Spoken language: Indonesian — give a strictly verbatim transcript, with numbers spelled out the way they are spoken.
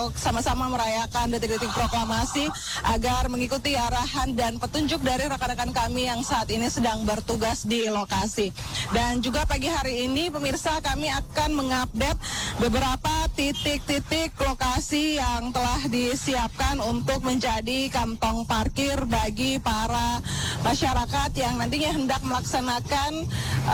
sama-sama merayakan detik-detik proklamasi agar mengikuti arahan dan petunjuk dari rekan-rekan kami yang saat ini sedang bertugas di lokasi. Dan juga pagi hari ini pemirsa, kami akan mengupdate beberapa titik-titik lokasi yang telah disiapkan untuk menjadi kantong parkir bagi para masyarakat yang nantinya hendak melaksanakan